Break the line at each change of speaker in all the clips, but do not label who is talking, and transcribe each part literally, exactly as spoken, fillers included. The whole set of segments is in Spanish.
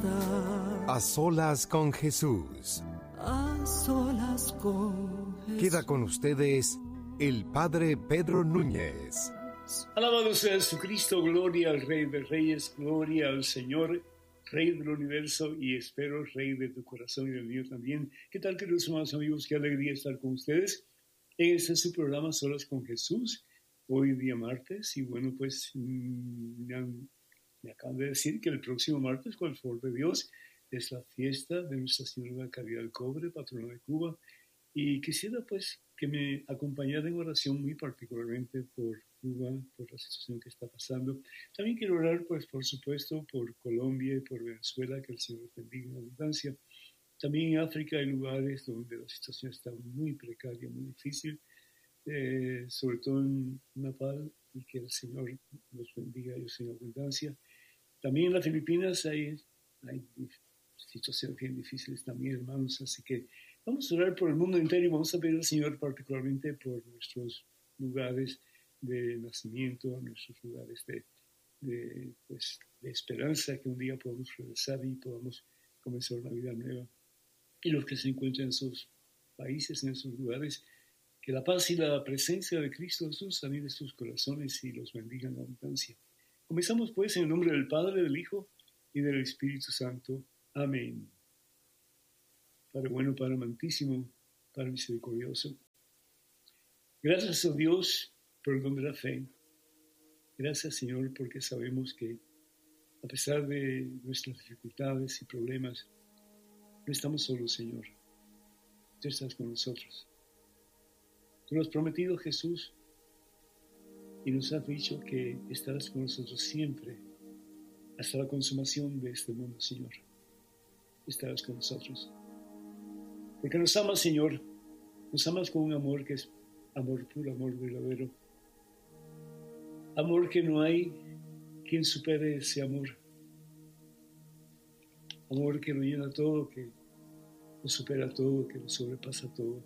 está.
A solas con Jesús.
A solas con Jesús.
Queda con ustedes el Padre Pedro Núñez.
Alabado sea Jesucristo, gloria al Rey de Reyes, gloria al Señor, Rey del universo y espero Rey de tu corazón y del mío también. ¿Qué tal, queridos hermanos amigos? Qué alegría estar con ustedes en este su programa Solas con Jesús. Hoy día martes y bueno, pues mmm, me, han, me acaban de decir que el próximo martes, con el favor de Dios, es la fiesta de Nuestra Señora de la Caridad del Cobre, patrona de Cuba, y quisiera pues que me acompañara en oración muy particularmente por Cuba, por la situación que está pasando. También quiero orar pues por supuesto por Colombia y por Venezuela, que el Señor los bendiga en abundancia. También en África hay lugares donde la situación está muy precaria, muy difícil, eh, sobre todo en Nepal, y que el Señor los bendiga ellos en abundancia. También en las Filipinas hay, hay situaciones bien difíciles también, hermanos, así que vamos a orar por el mundo entero y vamos a pedir al Señor particularmente por nuestros lugares de nacimiento, nuestros lugares de, de, pues, de esperanza, que un día podamos regresar y podamos comenzar una vida nueva. Y los que se encuentran en esos países, en esos lugares, que la paz y la presencia de Cristo Jesús anide sus corazones y los bendiga en abundancia. Comenzamos pues en el nombre del Padre, del Hijo y del Espíritu Santo. Amén. Padre bueno, Padre amantísimo, Padre misericordioso, gracias a Dios por el don de la fe. Gracias, Señor, porque sabemos que a pesar de nuestras dificultades y problemas, no estamos solos, Señor. Tú estás con nosotros. Tú lo has prometido, Jesús, y nos has dicho que estarás con nosotros siempre, hasta la consumación de este mundo, Señor. Estarás con nosotros. Porque nos amas, Señor, nos amas con un amor que es amor puro, amor verdadero. Amor que no hay quien supere ese amor. Amor que lo llena todo, que lo supera todo, que lo sobrepasa todo.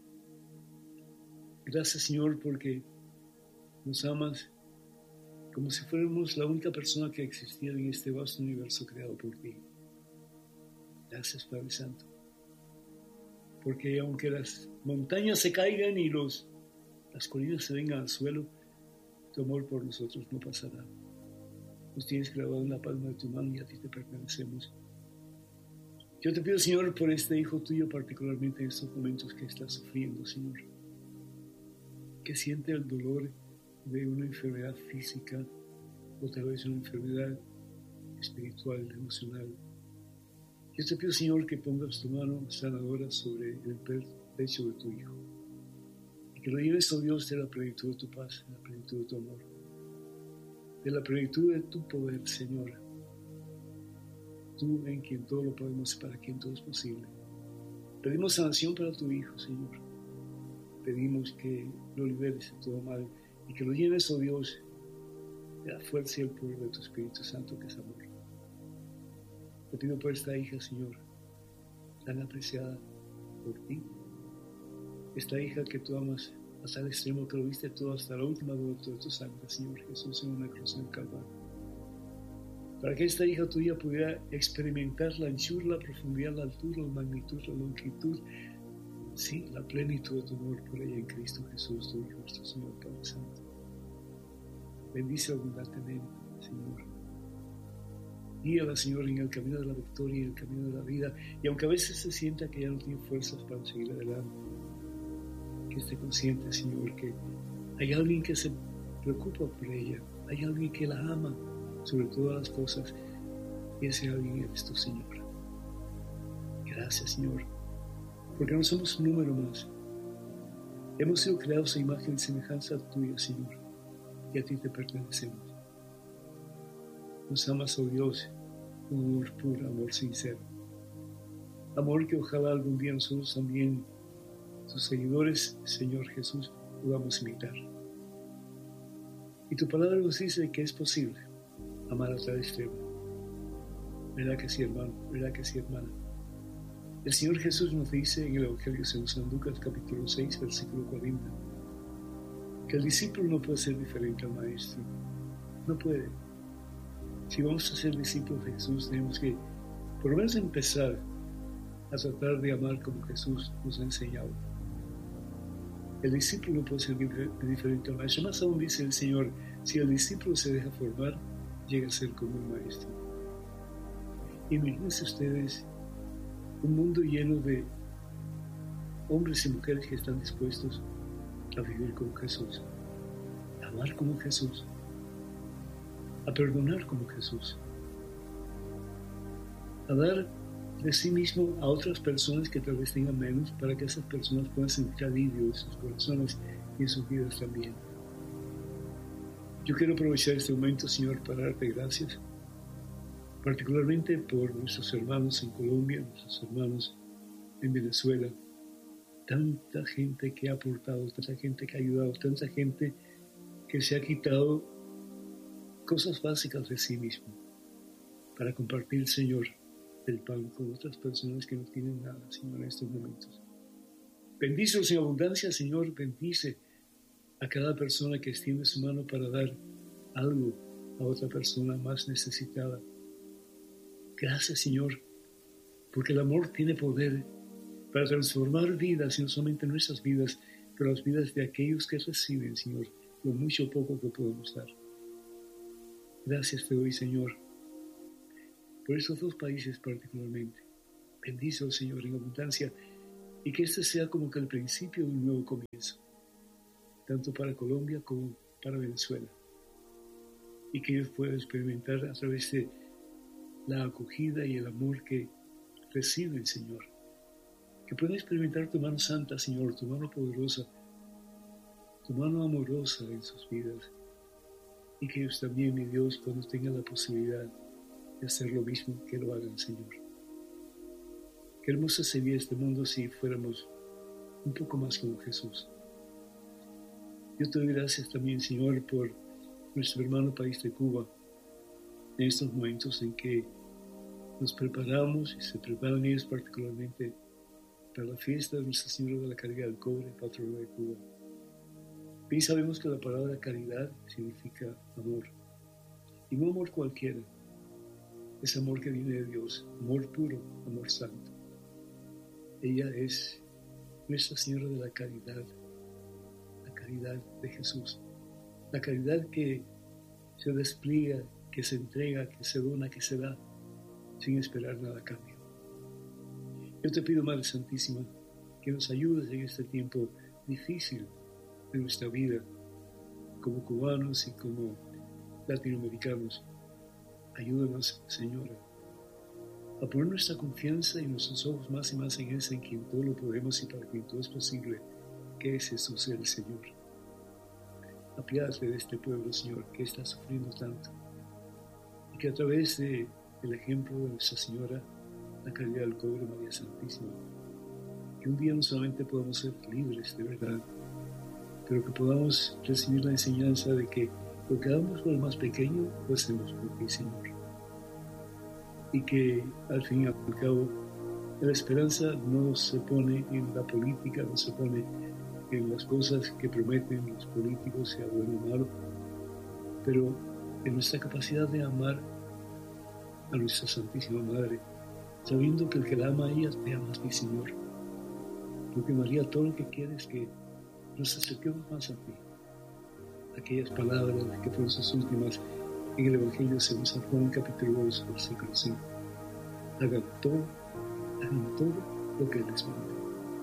Gracias, Señor, porque nos amas como si fuéramos la única persona que existiera en este vasto universo creado por ti. Gracias, Padre Santo. Porque aunque las montañas se caigan y los, las colinas se vengan al suelo, tu amor por nosotros no pasará. Nos tienes grabado en la palma de tu mano y a ti te pertenecemos. Yo te pido, Señor, por este hijo tuyo, particularmente en estos momentos que está sufriendo, Señor, que siente el dolor de una enfermedad física o tal vez una enfermedad espiritual, emocional. Yo te pido, Señor, que pongas tu mano sanadora sobre el pecho de tu hijo y que lo lleves, oh Dios, de la plenitud de tu paz, de la plenitud de tu amor, de la plenitud de tu poder, Señor. Tú en quien todo lo podemos, para quien todo es posible. Pedimos sanación para tu hijo, Señor. Pedimos que lo liberes de todo mal y que lo llenes, oh Dios, de la fuerza y el poder de tu Espíritu Santo, que es amor. Te pido por esta hija, Señor, tan apreciada por ti. Esta hija que tú amas hasta el extremo, que lo viste todo hasta la última gota de tu sangre, Señor Jesús, en una cruz en Calvario. Para que esta hija tuya pudiera experimentar la anchura, la profundidad, la altura, la magnitud, la longitud, sí, la plenitud de tu amor por ella en Cristo Jesús, tu Hijo, nuestro Señor Padre Santo. Bendice abundantemente, Señor. Guíala, Señor, en el camino de la victoria y en el camino de la vida. Y aunque a veces se sienta que ya no tiene fuerzas para seguir adelante, que esté consciente, Señor, que hay alguien que se preocupa por ella. Hay alguien que la ama sobre todas las cosas. Y ese alguien eres tú, Señor. Gracias, Señor, porque no somos un número más. Hemos sido creados a imagen y semejanza tuya, Señor, y a ti te pertenecemos. Nos amas, oh Dios, con amor puro, amor sincero. Amor que ojalá algún día nosotros también, tus seguidores, Señor Jesús, podamos imitar. Y tu palabra nos dice que es posible amar hasta el extremo. ¿Verdad que sí, hermano? ¿Verdad que sí, hermana? El Señor Jesús nos dice en el Evangelio según San Lucas, capítulo seis, versículo cuarenta, que el discípulo no puede ser diferente al maestro. No puede. Si vamos a ser discípulos de Jesús, tenemos que por lo menos empezar a tratar de amar como Jesús nos ha enseñado. El discípulo puede ser diferente al maestro. Más aún dice el Señor, si el discípulo se deja formar, llega a ser como un maestro. Imagínense ustedes un mundo lleno de hombres y mujeres que están dispuestos a vivir como Jesús, a amar como Jesús, a perdonar como Jesús, a dar de sí mismo a otras personas que tal vez tengan menos, para que esas personas puedan sentir alivio en sus corazones y en sus vidas también. Yo quiero aprovechar este momento, Señor, para darte gracias, particularmente por nuestros hermanos en Colombia, nuestros hermanos en Venezuela, tanta gente que ha aportado, tanta gente que ha ayudado, tanta gente que se ha quitado cosas básicas de sí mismo para compartir, Señor, el pan con otras personas que no tienen nada, Señor, en estos momentos. Bendícelos en abundancia, Señor, bendice a cada persona que extiende su mano para dar algo a otra persona más necesitada. Gracias, Señor, porque el amor tiene poder para transformar vidas, y no solamente nuestras vidas, pero las vidas de aquellos que reciben, Señor, lo mucho o poco que podemos dar. Gracias te doy, Señor, por estos dos países particularmente. Bendícelos, Señor, en abundancia, y que este sea como que el principio de un nuevo comienzo, tanto para Colombia como para Venezuela, y que ellos puedan experimentar a través de la acogida y el amor que reciben, Señor, que puedan experimentar tu mano santa, Señor, tu mano poderosa, tu mano amorosa en sus vidas, y que ellos también, mi Dios, cuando tengan la posibilidad de hacer lo mismo, que lo hagan, Señor. Qué hermoso sería este mundo si fuéramos un poco más como Jesús. Yo te doy gracias también, Señor, por nuestro hermano país de Cuba, en estos momentos en que nos preparamos y se preparan ellos particularmente para la fiesta de Nuestra Señora de la Caridad del Cobre, patrona de Cuba. Bien sabemos que la palabra caridad significa amor, y no amor cualquiera, es amor que viene de Dios, amor puro, amor santo. Ella es Nuestra Señora de la Caridad, la caridad de Jesús, la caridad que se despliega, que se entrega, que se dona, que se da, sin esperar nada a cambio. Yo te pido, Madre Santísima, que nos ayudes en este tiempo difícil de nuestra vida, como cubanos y como latinoamericanos. Ayúdanos, Señora, a poner nuestra confianza y nuestros ojos más y más en ese en quien todo lo podemos y para quien todo es posible, que es Jesús el Señor. Apiádate de este pueblo, Señor, que está sufriendo tanto, y que a través de, del ejemplo de Nuestra Señora, la Caridad del Cobre, María Santísima, que un día no solamente podamos ser libres de verdad, pero que podamos recibir la enseñanza de que lo que hagamos por el más pequeño, lo hacemos por ti, Señor. Y que al fin y al cabo, la esperanza no se pone en la política, no se pone en las cosas que prometen los políticos, sea bueno o malo, pero en nuestra capacidad de amar a nuestra Santísima Madre, sabiendo que el que la ama a ella te ama a ti, Señor. Porque María, todo lo que quiere es que nos acerquemos más a ti. Aquellas palabras que fueron sus últimas en el Evangelio según San Juan, capítulo dos, versículo cinco. Hagan todo, hagan todo lo que les mande.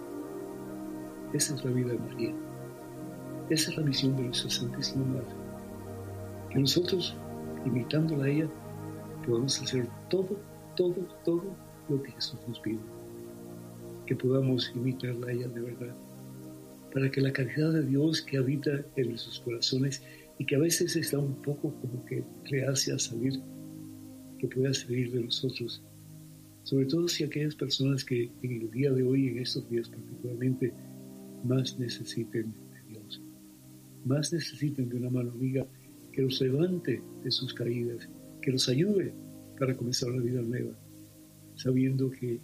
Esa es la vida de María. Esa es la misión de nuestra Santísima Madre. Que nosotros, imitándola a ella, podamos hacer todo, todo, todo lo que Jesús nos pide. Que podamos imitarla a ella de verdad. Para que la caridad de Dios que habita en nuestros corazones y que a veces está un poco como que reacia a salir, que pueda salir de nosotros. Sobre todo si aquellas personas que en el día de hoy, en estos días particularmente, más necesiten de Dios. Más necesiten de una mano amiga que los levante de sus caídas, que los ayude para comenzar una vida nueva, sabiendo que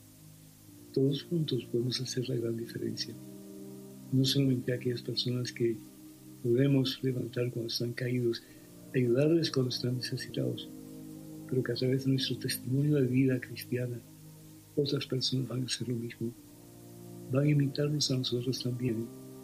todos juntos podemos hacer la gran diferencia. No solamente a aquellas personas que podemos levantar cuando están caídos, ayudarles cuando están necesitados, pero que a través de nuestro testimonio de vida cristiana, otras personas van a hacer lo mismo. Van a imitarnos a nosotros también.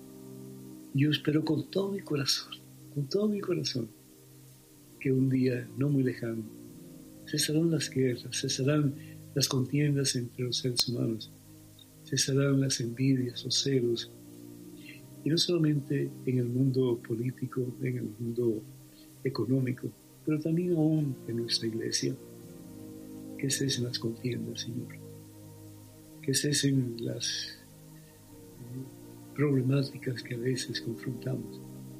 Yo espero con todo mi corazón, con todo mi corazón, que un día no muy lejano cesarán las guerras, cesarán las contiendas entre los seres humanos, cesarán las envidias, los celos, y no solamente en el mundo político, en el mundo económico, pero también aún en nuestra iglesia. Que cesen las contiendas, Señor, que cesen las problemáticas que a veces confrontamos,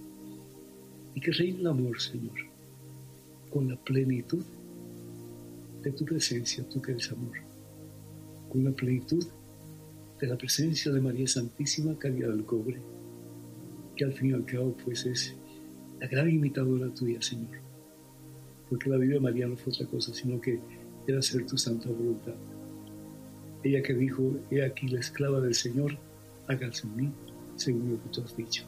y que reine el amor, Señor, con la plenitud de tu presencia, tú que eres amor, con la plenitud de la presencia de María Santísima Caridad del Cobre, que al fin y al cabo pues es la gran imitadora tuya, Señor, porque la vida de María no fue otra cosa sino que era hacer tu santa voluntad. Ella que dijo: he aquí la esclava del Señor, hágase en mí según lo que tú has dicho.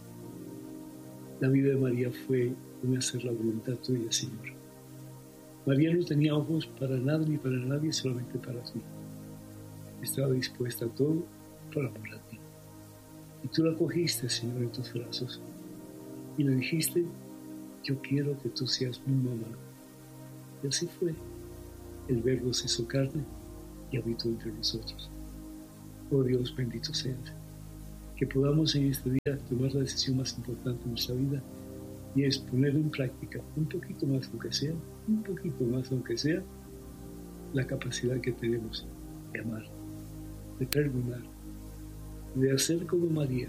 La vida de María fue un hacer la voluntad tuya, Señor. María no tenía ojos para nada ni para nadie, solamente para ti. Estaba dispuesta a todo por amor a ti. Y tú la cogiste, Señor, en tus brazos y le dijiste: yo quiero que tú seas mi mamá. Y así fue. El Verbo se hizo carne y habitó entre nosotros. Oh Dios, bendito seas. Que podamos en este día tomar la decisión más importante de nuestra vida, y es poner en práctica un poquito más, aunque sea, un poquito más, aunque sea, la capacidad que tenemos de amar, de perdonar, de hacer como María,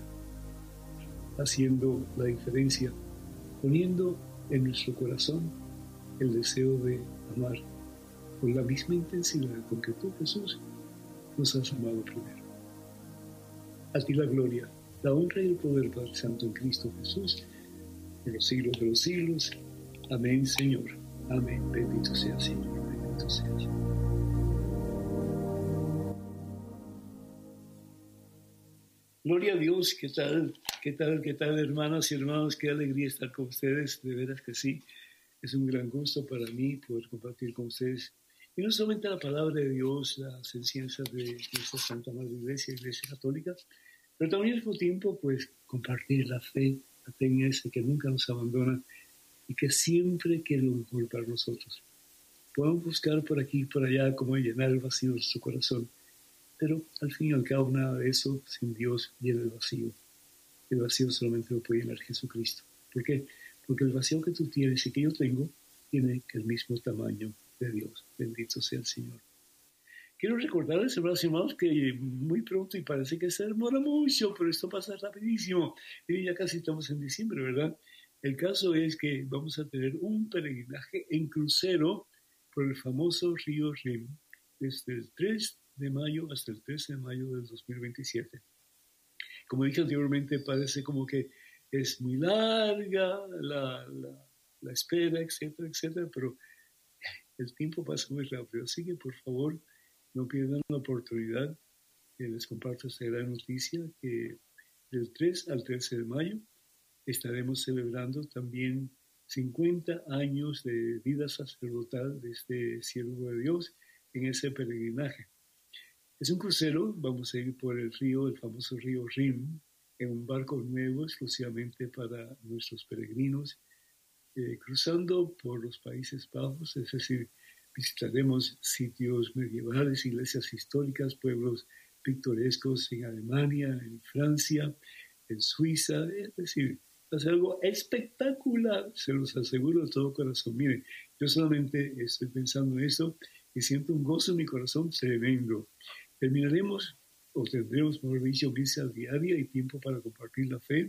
haciendo la diferencia, poniendo en nuestro corazón el deseo de amar con la misma intensidad con que tú, Jesús, nos has amado primero. A ti la gloria, la honra y el poder, Padre Santo, en Cristo Jesús, en los siglos de los siglos. Amén, Señor. Amén. Bendito sea, Señor. Bendito sea, Señor. Gloria a Dios. ¿Qué tal? ¿Qué tal? ¿Qué tal, hermanas y hermanos? Qué alegría estar con ustedes. De veras que sí. Es un gran gusto para mí poder compartir con ustedes. Y no solamente la palabra de Dios, las enseñanzas de nuestra Santa Madre Iglesia, Iglesia Católica, pero también al mismo tiempo, pues, compartir la fe, la fe en ese que nunca nos abandona y que siempre quiere lo mejor para nosotros. Podemos buscar por aquí y por allá cómo llenar el vacío de nuestro corazón, pero al fin y al cabo nada de eso sin Dios llena el vacío. El vacío solamente lo puede llenar Jesucristo. ¿Por qué? Porque el vacío que tú tienes y que yo tengo tiene el mismo tamaño de Dios. Bendito sea el Señor. Quiero recordarles, hermanos y hermanos, que muy pronto, y parece que se demora mucho, pero esto pasa rapidísimo. Y ya casi estamos en diciembre, ¿verdad? El caso es que vamos a tener un peregrinaje en crucero por el famoso río Rin, desde el tres de mayo hasta el trece de mayo del dos mil veintisiete. Como dije anteriormente, parece como que es muy larga la, la, la espera, etcétera, etcétera, pero el tiempo pasa muy rápido. Así que, por favor, no pierdan la oportunidad. Eh, les comparto esta gran noticia que del tres al trece de mayo estaremos celebrando también cincuenta años de vida sacerdotal de este siervo de Dios en ese peregrinaje. Es un crucero, vamos a ir por el río, el famoso río Rin, en un barco nuevo exclusivamente para nuestros peregrinos, eh, cruzando por los Países Bajos, es decir, visitaremos sitios medievales, iglesias históricas, pueblos pintorescos en Alemania, en Francia, en Suiza, es decir, hacer algo espectacular, se los aseguro de todo corazón. Miren, yo solamente estoy pensando en eso y siento un gozo en mi corazón tremendo. Terminaremos, o tendremos, mejor dicho, misa diaria y tiempo para compartir la fe,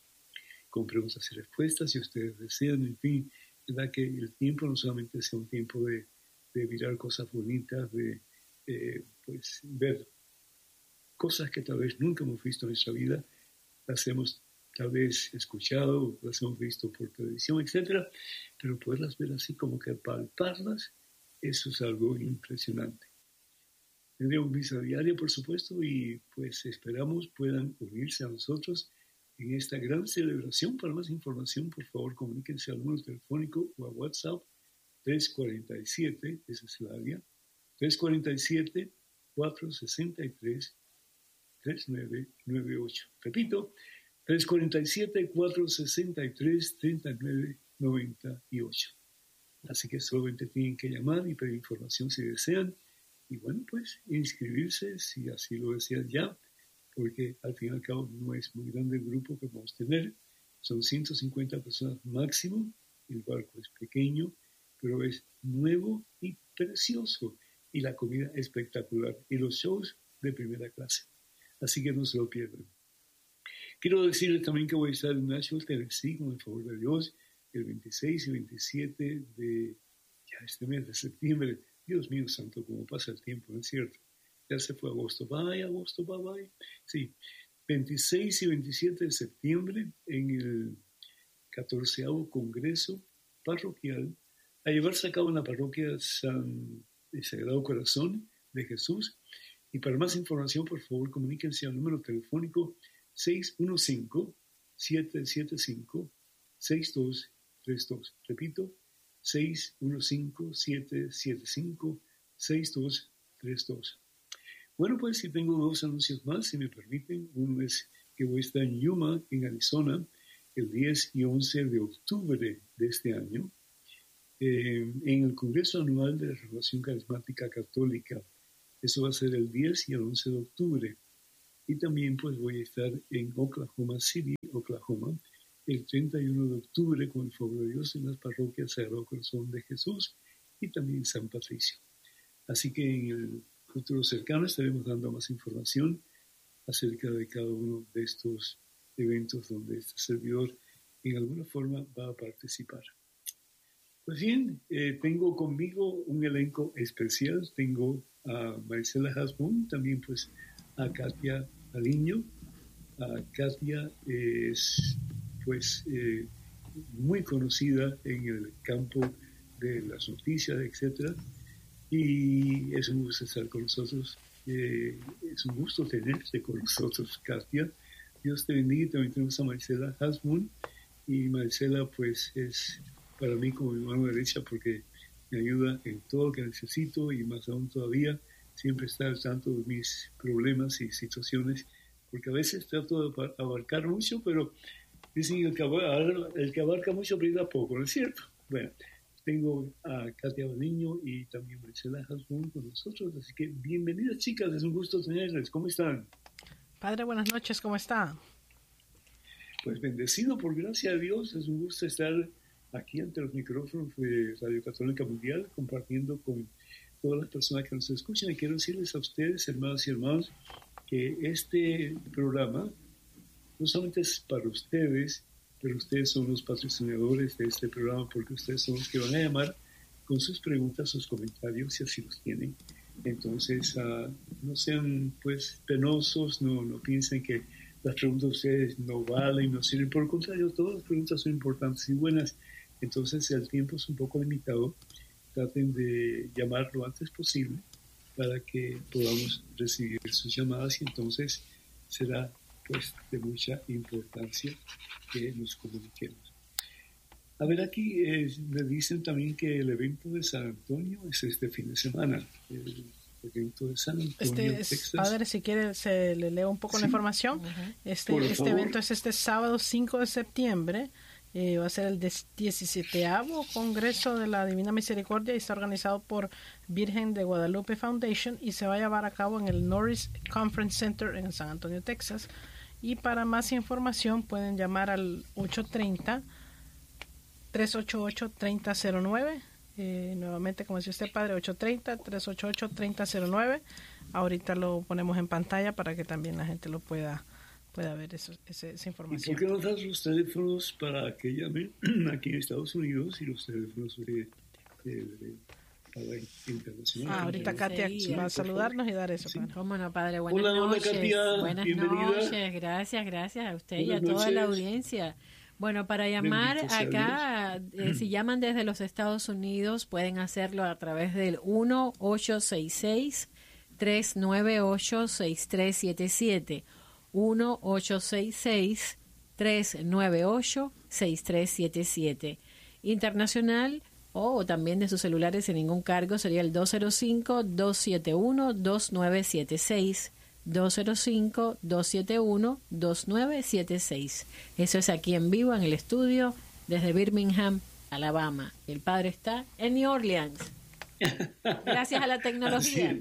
con preguntas y respuestas, si ustedes desean, en fin, ¿verdad? Que el tiempo no solamente sea un tiempo de, de mirar cosas bonitas, de eh, pues, ver cosas que tal vez nunca hemos visto en nuestra vida, las hemos tal vez escuchado, las hemos visto por televisión, etcétera, pero poderlas ver así como que palparlas, eso es algo impresionante. Tendremos misa diaria, por supuesto, y pues esperamos puedan unirse a nosotros en esta gran celebración. Para más información, por favor, comuníquense al número telefónico o a WhatsApp tres cuatro siete, esa es el área, tres cuatro siete, cuatro seis tres, tres nueve nueve ocho. Repito, tres cuatro siete, cuatro seis tres, tres nueve nueve ocho. Así que solamente tienen que llamar y pedir información si desean. Y bueno, pues inscribirse si así lo desean ya, porque al fin y al cabo no es muy grande el grupo que vamos a tener. Son ciento cincuenta personas máximo. El barco es pequeño, pero es nuevo y precioso. Y la comida espectacular. Y los shows de primera clase. Así que no se lo pierdan. Quiero decirles también que voy a estar en Nashville, Tennessee, con el favor de Dios, el veintiséis y veintisiete de ya este mes de septiembre. Dios mío santo, cómo pasa el tiempo, ¿no es cierto? Ya se fue agosto. Bye, agosto, bye, bye. Sí, veintiséis y veintisiete de septiembre en el catorceavo Congreso Parroquial a llevarse a cabo en la parroquia San el Sagrado Corazón de Jesús. Y para más información, por favor, comuníquense al número telefónico seis uno cinco, siete siete cinco, seis dos tres dos. Repito, seis uno cinco, siete siete cinco, seis dos tres dos. Bueno, pues si tengo dos anuncios más, si me permiten. Uno es que voy a estar en Yuma, en Arizona, el diez y once de octubre de este año, eh, en el Congreso Anual de la Renovación Carismática Católica. Eso va a ser el diez y el once de octubre. Y también pues voy a estar en Oklahoma City, Oklahoma, el treinta y uno de octubre, con el favor de Dios, en las parroquias Sagrado Corazón de Jesús y también San Patricio. Así que en el futuro cercano estaremos dando más información acerca de cada uno de estos eventos donde este servidor en alguna forma va a participar. Pues bien, eh, tengo conmigo un elenco especial. Tengo a Maricela Hasbun, también pues a Katia Aliño. A Katia es pues eh, muy conocida en el campo de las noticias, etcétera. Y es un gusto estar con nosotros. Eh, es un gusto tenerte con nosotros, Katia. Dios te bendiga. También tenemos a Maricela Hasbun. Y Maricela pues es para mí como mi mano derecha porque me ayuda en todo lo que necesito y más aún todavía siempre está al tanto de mis problemas y situaciones, porque a veces trato de abarcar mucho, pero dicen que el que abarca, el que abarca mucho brinda poco, ¿no es cierto? Bueno, tengo a Katia Baliño y también Maricela Hasbun con nosotros, así que bienvenidas, chicas, es un gusto tenerles. ¿Cómo están?
Padre, buenas noches, ¿cómo está?
Pues bendecido por gracia de Dios, es un gusto estar aquí ante los micrófonos de Radio Católica Mundial, compartiendo con todas las personas que nos escuchan. Y quiero decirles a ustedes, hermanos y hermanos, que este programa no solamente es para ustedes, pero ustedes son los patrocinadores de este programa, porque ustedes son los que van a llamar con sus preguntas, sus comentarios, si así los tienen. Entonces, uh, no sean pues penosos, no, no piensen que las preguntas de ustedes no valen, no sirven. Por el contrario, todas las preguntas son importantes y buenas. Entonces, si el tiempo es un poco limitado, traten de llamar lo antes posible para que podamos recibir sus llamadas y entonces será pues de mucha importancia que nos comuniquemos. A ver, aquí eh, me dicen también que el evento de San Antonio es este fin de semana. El evento de San Antonio,
este es,
Texas.
Padre, si quiere, se le leo un poco sí. la información. Uh-huh. Este, este evento es este sábado cinco de septiembre. Eh, va a ser el diecisietavo Congreso de la Divina Misericordia y está organizado por Virgen de Guadalupe Foundation y se va a llevar a cabo en el Norris Conference Center en San Antonio, Texas. Y para más información pueden llamar al ocho tres cero, tres ocho ocho, tres cero cero nueve. Eh, nuevamente, como decía usted, Padre, ocho tres cero, tres ocho ocho, tres cero cero nueve. Ahorita lo ponemos en pantalla para que también la gente lo pueda pueda ver eso, esa, esa información.
¿Y por qué no das los teléfonos para que llamen aquí en Estados Unidos y los teléfonos de, de, de, para internacional?
Ah, ahorita Katia sí, va a saludarnos y dar eso. Sí.
Cómo no, Padre. Buenas
hola,
noches.
Hola, Katia.
Buenas
Bienvenida.
noches. Gracias, gracias a usted
Buenas
y a toda
noches.
la audiencia. Bueno, para llamar
Bendito sea
acá, eh, si llaman desde los Estados Unidos, pueden hacerlo a través del uno ocho seis seis, tres nueve ocho, seis tres siete siete. uno ocho seis seis, tres nueve ocho, seis tres siete siete. Internacional o también de sus celulares sin ningún cargo sería el dos cero cinco, dos siete uno, dos nueve siete seis, dos cero cinco, dos siete uno, dos nueve siete seis. Eso es aquí en vivo en el estudio desde Birmingham, Alabama. El padre está en New Orleans. Gracias a la tecnología.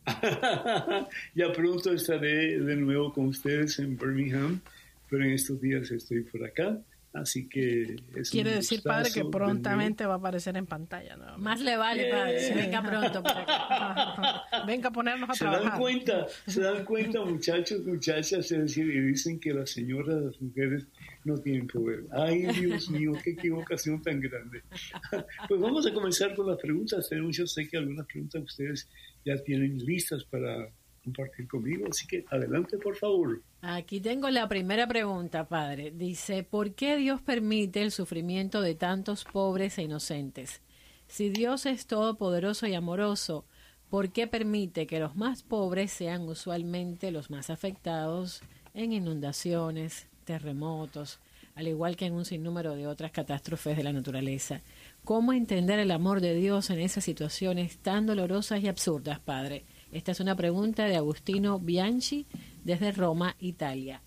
Ya pronto estaré de nuevo con ustedes en Birmingham, pero en estos días estoy por acá. Así que es
quiere decir, padre, que prontamente va a aparecer en pantalla, ¿no?
Más le vale, padre, si venga pronto para acá.
Venga a ponernos a
se
trabajar.
Dan cuenta, se dan cuenta, muchachos, muchachas, es decir, y dicen que las señoras, las mujeres no tienen poder. Ay, Dios mío, qué equivocación tan grande. Pues vamos a comenzar con las preguntas. Yo sé que algunas preguntas ustedes ya tienen listas para compartir conmigo, así que adelante, por favor.
Aquí tengo la primera pregunta, padre. Dice, ¿por qué Dios permite el sufrimiento de tantos pobres e inocentes? Si Dios es todopoderoso y amoroso, ¿por qué permite que los más pobres sean usualmente los más afectados en inundaciones, terremotos, al igual que en un sinnúmero de otras catástrofes de la naturaleza? ¿Cómo entender el amor de Dios en esas situaciones tan dolorosas y absurdas, padre? Esta es una pregunta de Agustino Bianchi desde Roma, Italia.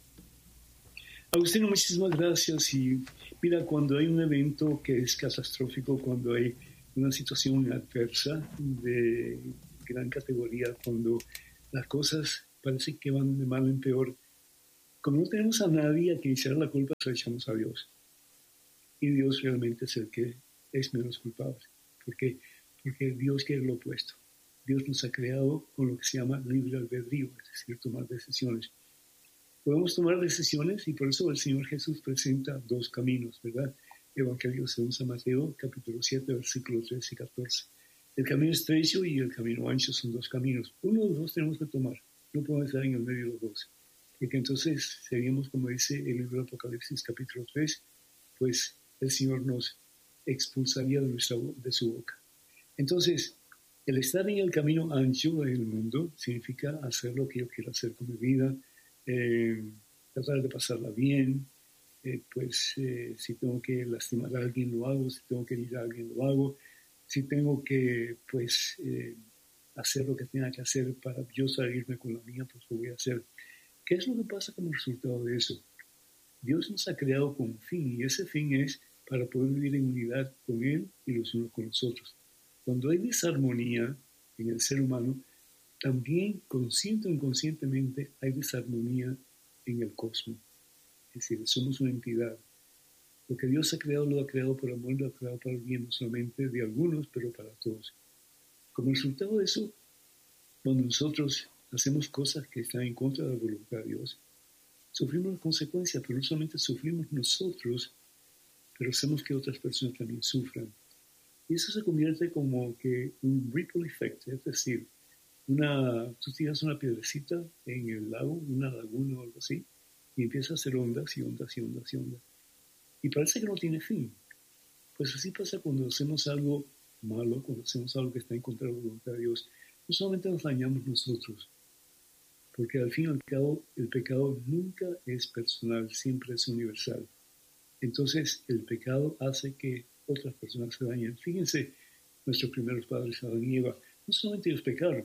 Agustino, muchísimas gracias. Y mira, cuando hay un evento que es catastrófico, cuando hay una situación adversa de gran categoría, cuando las cosas parecen que van de mal en peor, como no tenemos a nadie a quien echar la culpa, se la echamos a Dios. Y Dios realmente es el que es menos culpable. ¿Por qué? Porque Dios quiere lo opuesto. Dios nos ha creado con lo que se llama libre albedrío, es decir, tomar decisiones. Podemos tomar decisiones y por eso el Señor Jesús presenta dos caminos, ¿verdad? Evangelio según San Mateo, capítulo siete, versículos trece y catorce. El camino estrecho y el camino ancho son dos caminos. Uno de los dos tenemos que tomar. No podemos estar en el medio de los dos. Porque entonces seríamos, como dice el libro de Apocalipsis, capítulo tres, pues el Señor nos expulsaría de, nuestra, de su boca. Entonces, el estar en el camino ancho del mundo significa hacer lo que yo quiero hacer con mi vida, eh, tratar de pasarla bien, eh, pues eh, si tengo que lastimar a alguien lo hago, si tengo que herir a alguien lo hago, si tengo que pues eh, hacer lo que tenga que hacer para yo salirme con la mía, pues lo voy a hacer. ¿Qué es lo que pasa como resultado de eso? Dios nos ha creado con un fin y ese fin es para poder vivir en unidad con Él y los unos con los otros. Cuando hay desarmonía en el ser humano, también consciente o inconscientemente hay desarmonía en el cosmos. Es decir, somos una entidad. Lo que Dios ha creado, lo ha creado por amor, lo ha creado para el bien, no solamente de algunos, pero para todos. Como resultado de eso, cuando nosotros hacemos cosas que están en contra de la voluntad de Dios, sufrimos las consecuencias, pero no solamente sufrimos nosotros, pero hacemos que otras personas también sufran. Y eso se convierte como que un ripple effect, es decir, una, tú tiras una piedrecita en el lago, una laguna o algo así, y empieza a hacer ondas y ondas y ondas y ondas. Y parece que no tiene fin. Pues así pasa cuando hacemos algo malo, cuando hacemos algo que está en contra de la voluntad de Dios. No solamente nos dañamos nosotros, porque al fin y al cabo el pecado nunca es personal, siempre es universal. Entonces el pecado hace que otras personas se dañen. Fíjense, nuestros primeros padres, Adán y Eva, no solamente ellos pecaron,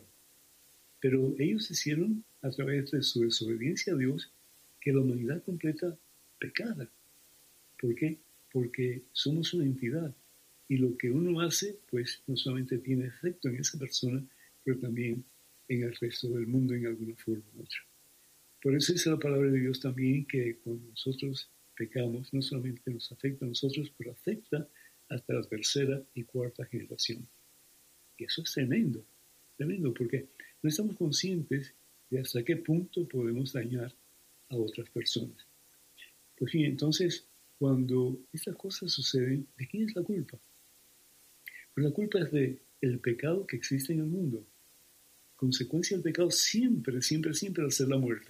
pero ellos hicieron a través de su desobediencia a Dios que la humanidad completa pecara. ¿Por qué? Porque somos una entidad y lo que uno hace, pues no solamente tiene efecto en esa persona, pero también en el resto del mundo en alguna forma u otra. Por eso dice la palabra de Dios también que cuando nosotros pecamos, no solamente nos afecta a nosotros, pero afecta hasta la tercera y cuarta generación. Y eso es tremendo, tremendo, porque no estamos conscientes de hasta qué punto podemos dañar a otras personas. Pues bien, entonces, cuando estas cosas suceden, ¿de quién es la culpa? Pues la culpa es del pecado que existe en el mundo. Consecuencia del pecado siempre, siempre, siempre va a ser la muerte.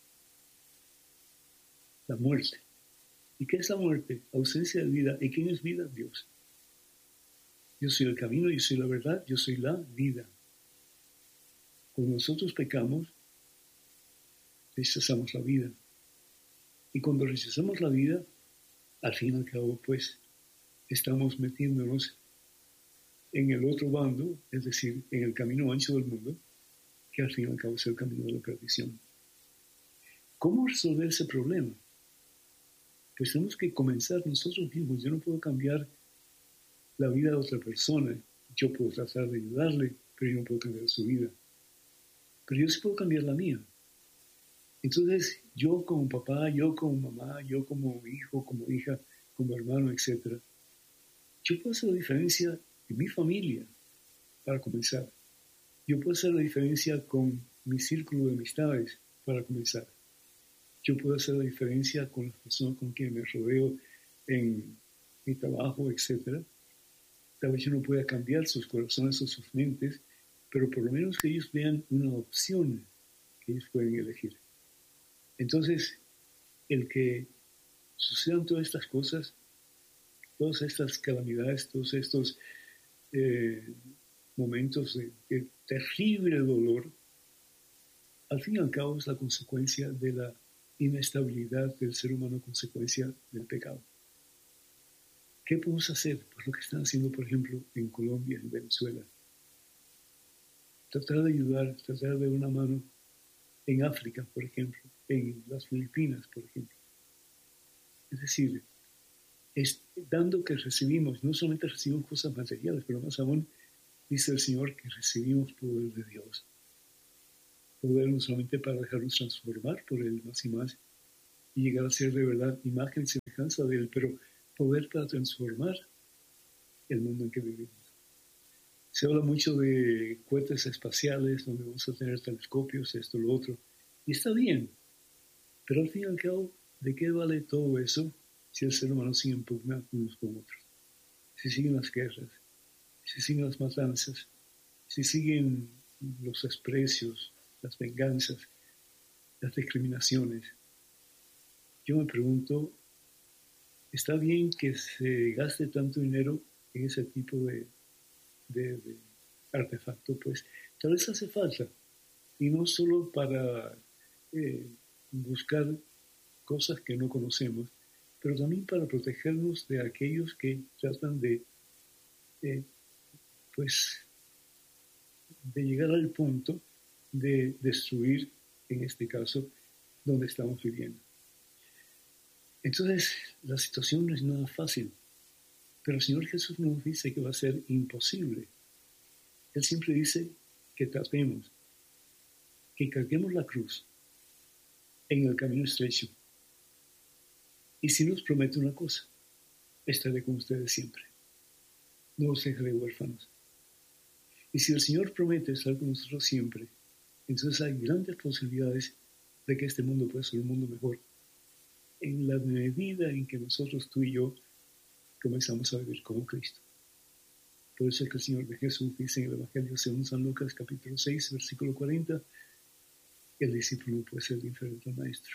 La muerte. ¿Y qué es la muerte? Ausencia de vida. ¿Y quién es vida? Dios. Yo soy el camino, yo soy la verdad, yo soy la vida. Cuando nosotros pecamos, rechazamos la vida. Y cuando rechazamos la vida, al fin y al cabo, pues, estamos metiéndonos en el otro bando, es decir, en el camino ancho del mundo, que al fin y al cabo es el camino de la perdición. ¿Cómo resolver ese problema? Pues tenemos que comenzar nosotros mismos. Yo no puedo cambiar la vida de otra persona. Yo puedo tratar de ayudarle, pero yo no puedo cambiar su vida. Pero yo sí puedo cambiar la mía. Entonces, yo como papá, yo como mamá, yo como hijo, como hija, como hermano, etcétera, yo puedo hacer la diferencia en mi familia, para comenzar. Yo puedo hacer la diferencia con mi círculo de amistades, para comenzar. Yo puedo hacer la diferencia con las personas con quienes me rodeo en mi trabajo, etcétera. Tal vez yo no pueda cambiar sus corazones o sus mentes, pero por lo menos que ellos vean una opción que ellos pueden elegir. Entonces, el que sucedan todas estas cosas, todas estas calamidades, todos estos eh, momentos de, de terrible dolor, al fin y al cabo es la consecuencia de la inestabilidad del ser humano, consecuencia del pecado. ¿Qué podemos hacer? Pues lo que están haciendo, por ejemplo, en Colombia, en Venezuela. Tratar de ayudar, tratar de dar una mano en África, por ejemplo, en las Filipinas, por ejemplo. Es decir, es dando que recibimos, no solamente recibimos cosas materiales, pero más aún, dice el Señor, que recibimos poder de Dios. Poder no solamente para dejarnos transformar por Él más y más y llegar a ser de verdad imagen y semejanza de Él, pero poder para transformar el mundo en que vivimos. Se habla mucho de cohetes espaciales, donde vamos a tener telescopios, esto, lo otro, y está bien, pero al fin y al cabo, ¿de qué vale todo eso si el ser humano sigue en pugna unos con otros? Si siguen las guerras, si siguen las matanzas, si siguen los desprecios, las venganzas, las discriminaciones. Yo me pregunto, ¿está bien que se gaste tanto dinero en ese tipo de, de, de artefacto? Pues tal vez hace falta, y no solo para eh, buscar cosas que no conocemos, pero también para protegernos de aquellos que tratan de, eh, pues, de llegar al punto de destruir, en este caso, donde estamos viviendo. Entonces, la situación no es nada fácil, pero el Señor Jesús nos dice que va a ser imposible. Él siempre dice que tratemos, que carguemos la cruz en el camino estrecho. Y si nos promete una cosa, estaré con ustedes siempre. No os dejaré huérfanos. Y si el Señor promete estar con nosotros siempre, entonces hay grandes posibilidades de que este mundo pueda ser un mundo mejor, en la medida en que nosotros, tú y yo, comenzamos a vivir como Cristo. Por eso es que el Señor de Jesús dice en el Evangelio según San Lucas, capítulo seis, versículo cuarenta, el discípulo puede ser diferente al maestro.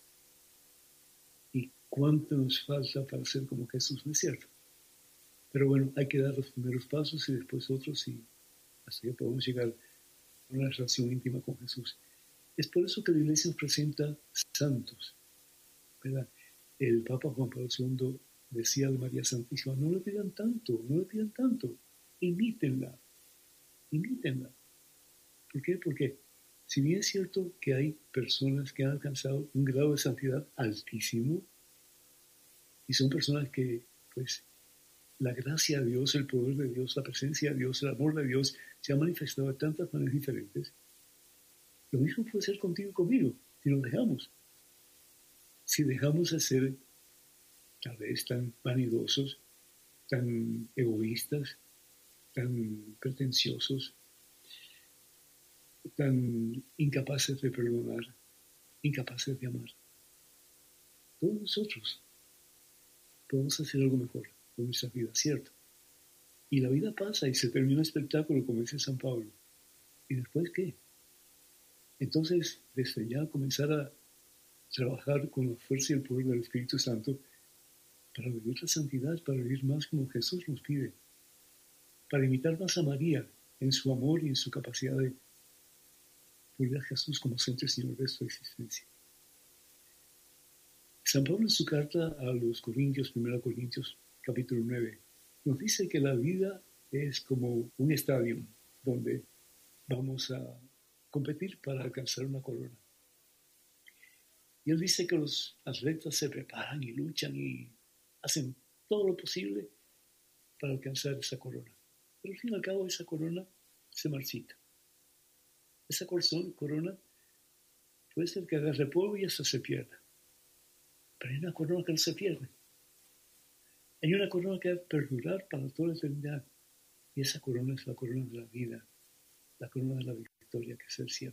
¿Y cuánto nos falta para ser como Jesús? No es cierto. Pero bueno, hay que dar los primeros pasos y después otros, y hasta que podamos llegar a una relación íntima con Jesús. Es por eso que la Iglesia nos presenta santos, ¿verdad? El Papa Juan Pablo segundo decía de María Santísima, no le pidan tanto, no le pidan tanto, imítenla, imítenla. ¿Por qué? Porque si bien es cierto que hay personas que han alcanzado un grado de santidad altísimo, y son personas que, pues, la gracia de Dios, el poder de Dios, la presencia de Dios, el amor de Dios se ha manifestado de tantas maneras diferentes, lo mismo puede ser contigo y conmigo, si nos dejamos. Si dejamos de ser tal vez tan vanidosos, tan egoístas, tan pretenciosos, tan incapaces de perdonar, incapaces de amar. Todos nosotros podemos hacer algo mejor con nuestra vida, ¿cierto? Y la vida pasa y se termina el espectáculo, como dice San Pablo. ¿Y después qué? Entonces, desde ya comenzar a trabajar con la fuerza y el poder del Espíritu Santo para vivir la santidad, para vivir más como Jesús nos pide, para imitar más a María en su amor y en su capacidad de volver a Jesús como centro y Señor de su existencia. San Pablo en su carta a los Corintios, primera Corintios, capítulo nueve, nos dice que la vida es como un estadio donde vamos a competir para alcanzar una corona. Y él dice que los atletas se preparan y luchan y hacen todo lo posible para alcanzar esa corona. Pero al fin y al cabo esa corona se marchita. Esa corona puede ser que agarre polvo y hasta se pierda. Pero hay una corona que no se pierde. Hay una corona que va a perdurar para toda la eternidad. Y esa corona es la corona de la vida, la corona de la victoria, que es el cielo.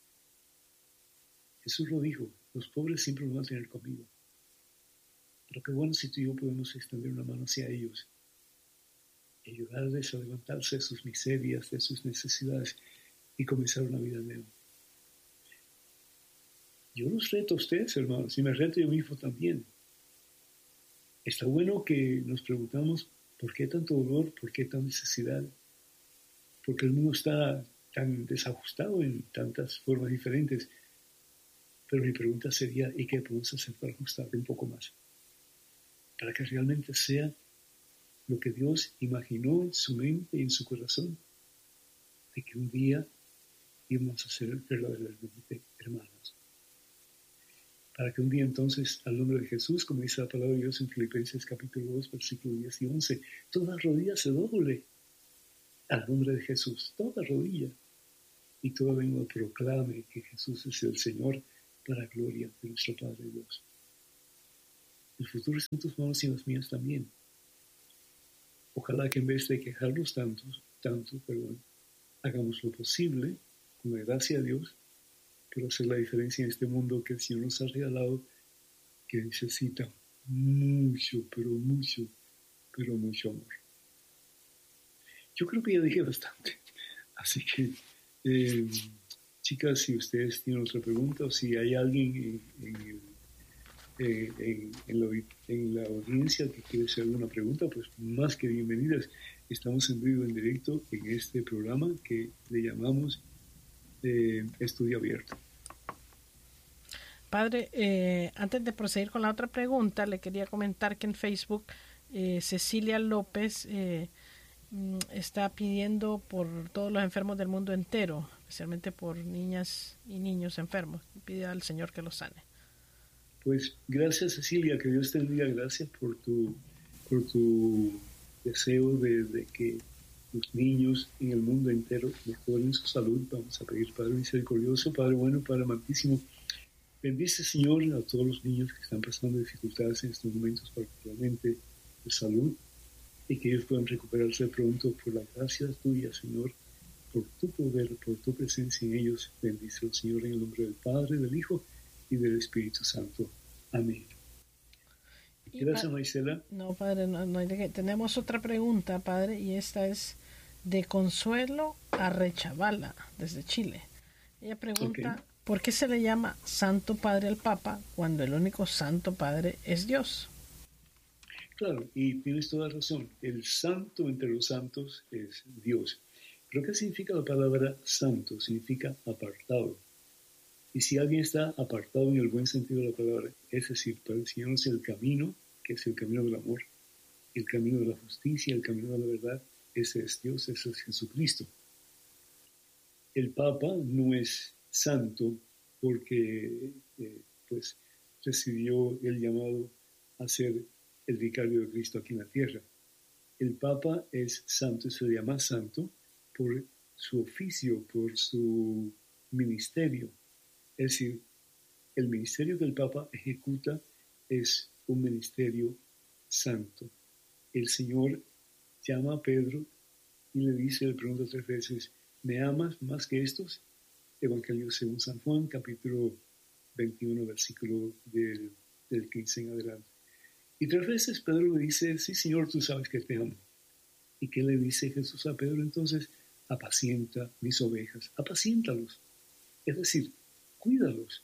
Jesús lo dijo, los pobres siempre lo van a tener conmigo. Pero qué bueno si tú y yo podemos extender una mano hacia ellos y ayudarles a levantarse de sus miserias, de sus necesidades y comenzar una vida nueva. Yo los reto a ustedes, hermanos, y me reto yo mismo también. Está bueno que nos preguntamos por qué tanto dolor, por qué tanta necesidad, porque el mundo está tan desajustado en tantas formas diferentes. Pero mi pregunta sería, ¿y qué podemos hacer para ajustarlo un poco más? Para que realmente sea lo que Dios imaginó en su mente y en su corazón, de que un día íbamos a ser verdaderamente hermanos. Para que un día entonces, al nombre de Jesús, como dice la palabra de Dios en Filipenses capítulo dos, versículos diez y once, toda rodilla se doble al nombre de Jesús, toda rodilla, y toda lengua proclame que Jesús es el Señor, para gloria de nuestro Padre Dios. El futuro está en tus manos y en las mías también. Ojalá que en vez de quejarnos tanto, tanto, perdón, hagamos lo posible, con la gracia de Dios, por hacer la diferencia en este mundo que el Señor nos ha regalado, que necesita mucho, pero mucho, pero mucho amor. Yo creo que ya dije bastante. Así que, eh, chicas, si ustedes tienen otra pregunta o si hay alguien en, en, el, eh, en, en, la, en la audiencia que quiere hacer alguna pregunta, pues más que bienvenidas. Estamos en vivo, en directo, en este programa que le llamamos eh, Estudio Abierto.
Padre, eh, antes de proseguir con la otra pregunta, le quería comentar que en Facebook eh, Cecilia López eh, está pidiendo por todos los enfermos del mundo entero, especialmente por niñas y niños enfermos. Pide al Señor que los sane.
Pues gracias, Cecilia, que Dios te bendiga. Gracias por tu, por tu deseo de, de que los niños en el mundo entero mejoren su salud. Vamos a pedir, Padre misericordioso, Padre bueno, Padre amantísimo. Bendice, Señor, a todos los niños que están pasando dificultades en estos momentos, particularmente de salud, y que ellos puedan recuperarse pronto por la gracia tuya, Señor, por tu poder, por tu presencia en ellos. Bendice, Señor, en el nombre del Padre, del Hijo y del Espíritu Santo. Amén. Gracias, Marisela.
No, Padre, no, no hay de qué. Tenemos otra pregunta, Padre, y esta es de Consuelo Arrechavala, desde Chile. Ella pregunta, okay, ¿por qué se le llama Santo Padre al Papa cuando el único Santo Padre es Dios?
Claro, y tienes toda razón. El santo entre los santos es Dios. ¿Pero qué significa la palabra santo? Significa apartado. Y si alguien está apartado en el buen sentido de la palabra, es decir, para el Señor es el camino, que es el camino del amor, el camino de la justicia, el camino de la verdad, ese es Dios, ese es Jesucristo. El Papa no es santo porque eh, pues, recibió el llamado a ser el vicario de Cristo aquí en la tierra. El Papa es santo, se le llama santo por su oficio, por su ministerio. Es decir, el ministerio que el Papa ejecuta es un ministerio santo. El Señor llama a Pedro y le dice, le pregunta tres veces, ¿me amas más que estos? Evangelio según San Juan, capítulo veintiuno, versículo del, del quince en adelante. Y tres veces Pedro le dice, sí, Señor, tú sabes que te amo. ¿Y qué le dice Jesús a Pedro entonces? Apacienta mis ovejas, apaciéntalos. Es decir, cuídalos.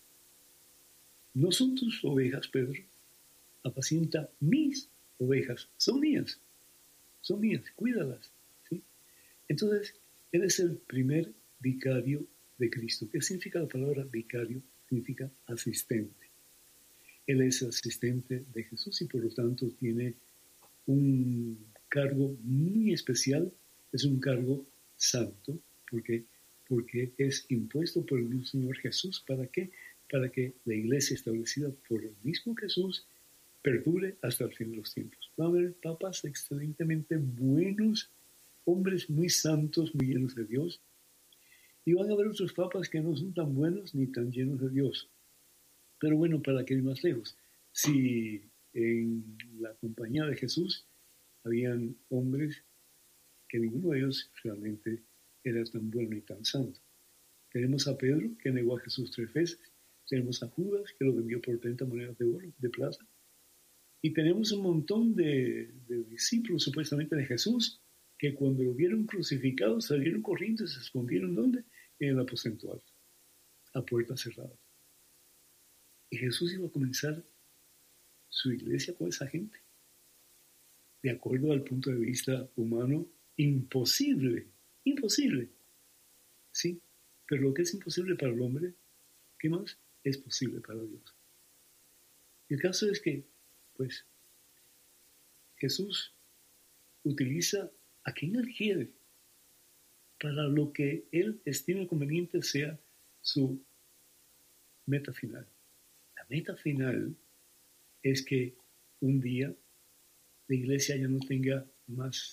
No son tus ovejas, Pedro. Apacienta mis ovejas. Son mías. Son mías. Cuídalas. ¿Sí? Entonces, él es el primer vicario de Cristo. ¿Qué significa la palabra vicario? Significa asistente. Él es asistente de Jesús y por lo tanto tiene un cargo muy especial es un cargo santo, porque, porque es impuesto por el mismo Señor Jesús. ¿Para qué? Para que la iglesia establecida por el mismo Jesús perdure hasta el fin de los tiempos. Va a haber papas excelentemente buenos, hombres muy santos, muy llenos de Dios, y van a haber otros papas que no son tan buenos ni tan llenos de Dios. Pero bueno, para que ir más lejos, si en la compañía de Jesús habían hombres que ninguno de ellos realmente era tan bueno ni tan santo. Tenemos a Pedro, que negó a Jesús tres veces. Tenemos a Judas, que lo vendió por treinta monedas de oro, de plata. Y tenemos un montón de, de discípulos supuestamente de Jesús, que cuando lo vieron crucificado salieron corriendo y se escondieron ¿dónde? En el aposento alto, a puertas cerradas. Y Jesús iba a comenzar su iglesia con esa gente. De acuerdo al punto de vista humano, imposible, imposible. Sí, pero lo que es imposible para el hombre, ¿qué más? Es posible para Dios. El caso es que, pues, Jesús utiliza a quien Él quiere para lo que Él estime conveniente sea su meta final. La meta final es que un día la iglesia ya no tenga más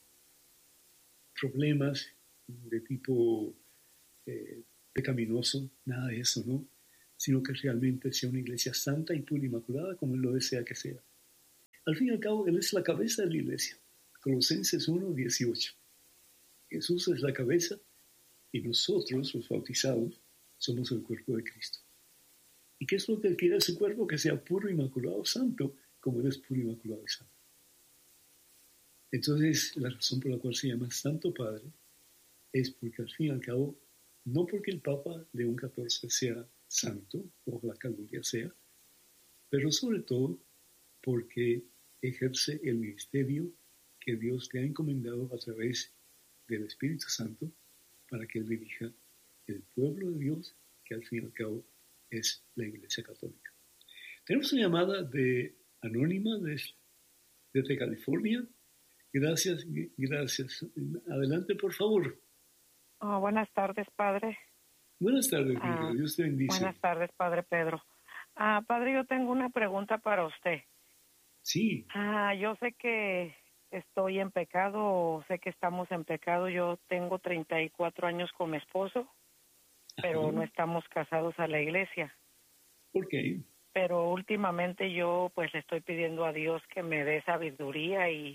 problemas de tipo eh, pecaminoso, nada de eso, ¿no? Sino que realmente sea una iglesia santa y pura, inmaculada, como Él lo desea que sea. Al fin y al cabo, Él es la cabeza de la iglesia. Colosenses uno, dieciocho. Jesús es la cabeza y nosotros, los bautizados, somos el cuerpo de Cristo. ¿Y qué es lo que Él quiere de su cuerpo? Que sea puro, inmaculado, santo, como Él es puro, inmaculado y santo. Entonces, la razón por la cual se llama Santo Padre es porque al fin y al cabo, no porque el Papa León catorce sea santo, o la gloria sea, pero sobre todo porque ejerce el ministerio que Dios le ha encomendado a través del Espíritu Santo para que Él dirija el pueblo de Dios, que al fin y al cabo es la Iglesia Católica. Tenemos una llamada de anónima desde, desde California. Gracias, gracias. Adelante, por favor.
Oh, buenas tardes, padre.
Buenas tardes,
ah,
hija. Dios te bendice.
Buenas tardes, padre Pedro. Ah, padre, yo tengo una pregunta para usted.
Sí.
Ah, yo sé que estoy en pecado, o sé que estamos en pecado. Yo tengo treinta y cuatro años con mi esposo, pero
Ajá.
no estamos casados a la iglesia.
¿Por qué?
Pero últimamente yo pues le estoy pidiendo a Dios que me dé sabiduría y,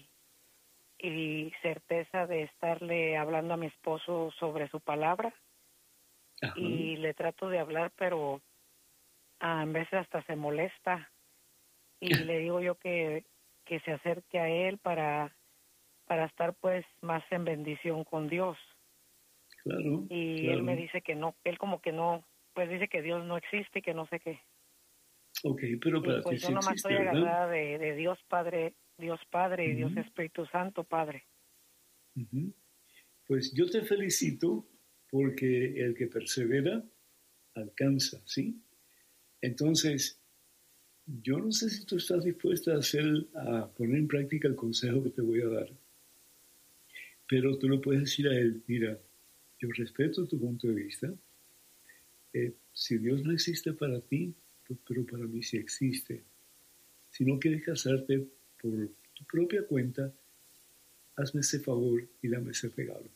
y certeza de estarle hablando a mi esposo sobre su palabra.
Ajá.
Y le trato de hablar, pero a veces hasta se molesta. Y le digo yo que, que se acerque a él para, para estar pues más en bendición con Dios.
Claro.
Y
claro.
él me dice que no, él como que no, pues dice que Dios no existe y que no sé qué.
Ok, pero para
y pues
ti
yo
sí
nomás
existe,
estoy
¿verdad?
agarrada de, de Dios Padre, Dios Padre y
Uh-huh.
Dios Espíritu Santo, Padre.
Uh-huh. Pues yo te felicito porque el que persevera alcanza, ¿sí? Entonces, yo no sé si tú estás dispuesta a hacer, a poner en práctica el consejo que te voy a dar, pero tú le puedes decir a él, mira, yo respeto tu punto de vista, eh, si Dios no existe para ti, pues, pero para mí sí existe. Si no quieres casarte por tu propia cuenta, hazme ese favor y dame ese regalo.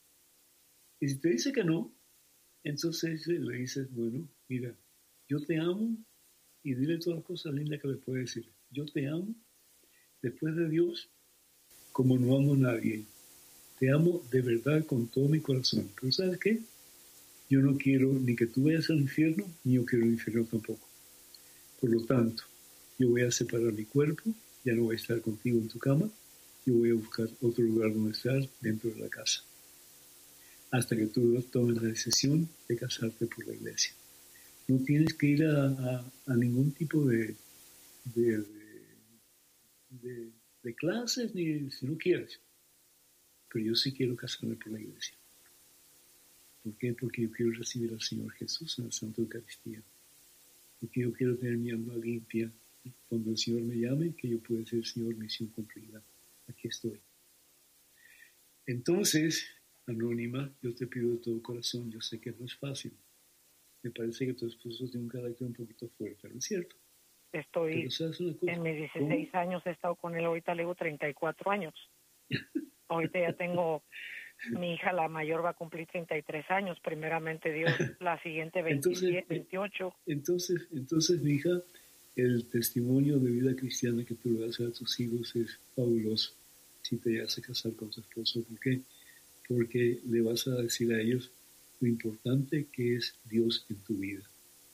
Y si te dice que no, entonces le dices, bueno, mira, yo te amo, y dile todas las cosas lindas que le puede decir. Yo te amo, después de Dios, como no amo a nadie. Te amo de verdad con todo mi corazón. Pero ¿sabes qué? Yo no quiero ni que tú vayas al infierno, ni yo quiero el infierno tampoco. Por lo tanto, yo voy a separar mi cuerpo, ya no voy a estar contigo en tu cama, yo voy a buscar otro lugar donde estar dentro de la casa. Hasta que tú tomes la decisión de casarte por la iglesia. No tienes que ir a, a, a ningún tipo de, de, de, de, de clases, ni si no quieres. Pero yo sí quiero casarme por la iglesia. ¿Por qué? Porque yo quiero recibir al Señor Jesús en la Santa Eucaristía. Porque yo quiero tener mi alma limpia. Cuando el Señor me llame, que yo pueda decir, Señor, misión cumplida. Aquí estoy. Entonces, Anónima, yo te pido de todo corazón, yo sé que no es fácil. Me parece que tu esposo tiene un carácter un poquito fuerte, ¿no es cierto?
Estoy
Pero sabes una cosa,
en mis dieciséis
¿cómo?
años, he estado con él, ahorita le digo treinta y cuatro años. Ahorita ya tengo, mi hija la mayor va a cumplir treinta y tres años, primeramente Dios, la siguiente
Entonces,
veintisiete,
eh,
veintiocho.
entonces, entonces, mi hija, el testimonio de vida cristiana que tú le das a tus hijos es fabuloso si te llegas a casar con tu esposo. ¿Por qué? Porque le vas a decir a ellos lo importante que es Dios en tu vida.